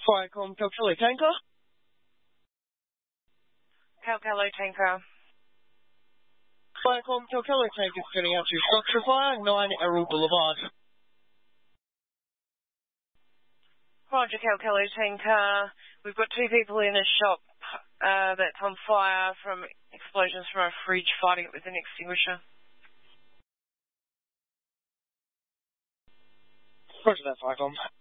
Firecom Calculi Tanker. Calculi Tanker. Firecom Calculi Tanker sending out to structure fire, 9 Errol Boulevard. Roger, Calculi Tanker. We've got 2 people in a shop that's on fire from explosions from a fridge, fighting it with an extinguisher. Roger that, Firecom.